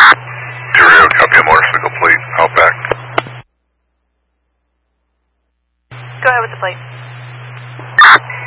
Cheerio, copy a motorcycle plate, Outback. Go ahead with the plate.